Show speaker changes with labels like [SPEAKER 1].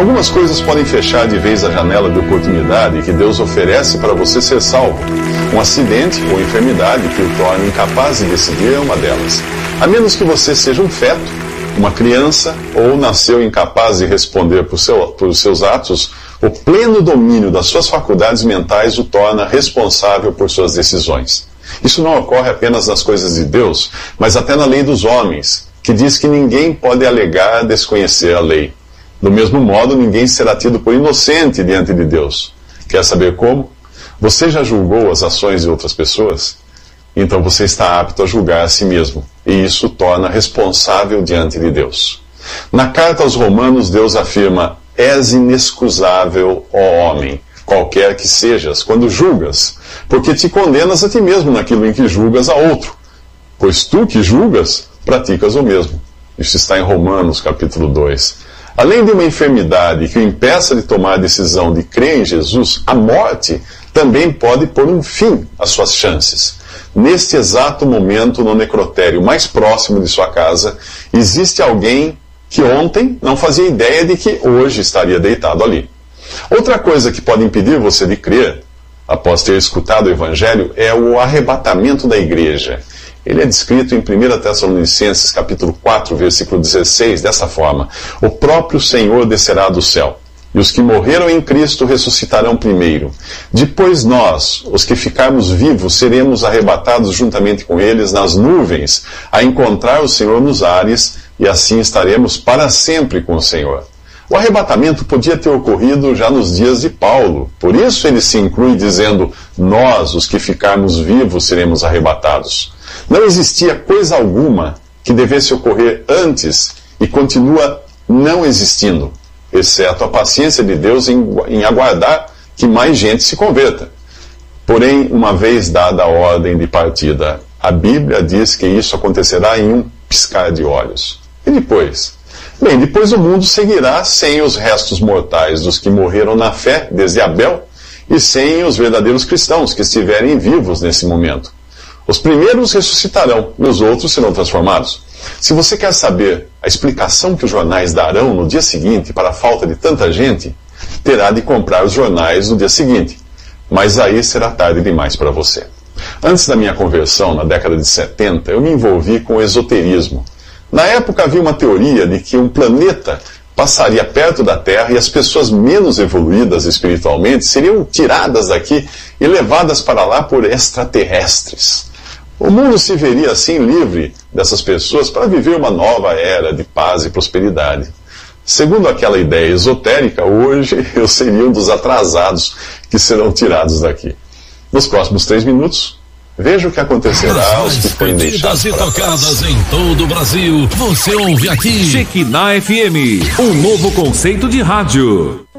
[SPEAKER 1] Algumas coisas podem fechar de vez a janela de oportunidade que Deus oferece para você ser salvo. Um acidente ou enfermidade que o torne incapaz de decidir é uma delas. A menos que você seja um feto, uma criança, ou nasceu incapaz de responder por seus atos, o pleno domínio das suas faculdades mentais o torna responsável por suas decisões. Isso não ocorre apenas nas coisas de Deus, mas até na lei dos homens, que diz que ninguém pode alegar desconhecer a lei. Do mesmo modo, ninguém será tido por inocente diante de Deus. Quer saber como? Você já julgou as ações de outras pessoas? Então você está apto a julgar a si mesmo, e isso o torna responsável diante de Deus. Na carta aos Romanos, Deus afirma: és inexcusável, ó homem, qualquer que sejas, quando julgas, porque te condenas a ti mesmo naquilo em que julgas a outro. Pois tu que julgas, praticas o mesmo. Isso está em Romanos, capítulo 2. Além de uma enfermidade que o impeça de tomar a decisão de crer em Jesus, a morte também pode pôr um fim às suas chances. Neste exato momento, no necrotério mais próximo de sua casa, existe alguém que ontem não fazia ideia de que hoje estaria deitado ali. Outra coisa que pode impedir você de crer, após ter escutado o Evangelho, é o arrebatamento da igreja. Ele é descrito em 1 Tessalonicenses, capítulo 4, versículo 16, dessa forma: o próprio Senhor descerá do céu, e os que morreram em Cristo ressuscitarão primeiro. Depois nós, os que ficarmos vivos, seremos arrebatados juntamente com eles nas nuvens, a encontrar o Senhor nos ares, e assim estaremos para sempre com o Senhor. O arrebatamento podia ter ocorrido já nos dias de Paulo. Por isso ele se inclui dizendo: nós, os que ficarmos vivos, seremos arrebatados. Não existia coisa alguma que devesse ocorrer antes e continua não existindo, exceto a paciência de Deus em aguardar que mais gente se converta. Porém, uma vez dada a ordem de partida, a Bíblia diz que isso acontecerá em um piscar de olhos. E depois? Bem, depois o mundo seguirá sem os restos mortais dos que morreram na fé desde Abel e sem os verdadeiros cristãos que estiverem vivos nesse momento. Os primeiros ressuscitarão e os outros serão transformados. Se você quer saber a explicação que os jornais darão no dia seguinte para a falta de tanta gente, terá de comprar os jornais no dia seguinte. Mas aí será tarde demais para você. Antes da minha conversão, na década de 70, eu me envolvi com o esoterismo. Na época havia uma teoria de que um planeta passaria perto da Terra e as pessoas menos evoluídas espiritualmente seriam tiradas daqui e levadas para lá por extraterrestres. O mundo se veria assim livre dessas pessoas para viver uma nova era de paz e prosperidade. Segundo aquela ideia esotérica, hoje eu seria um dos atrasados que serão tirados daqui. Nos próximos 3 minutos, veja o que acontecerá aos que forem deixados para trás.
[SPEAKER 2] Tocadas em todo o Brasil, você ouve aqui.
[SPEAKER 3] Shekinah FM, um novo conceito de rádio.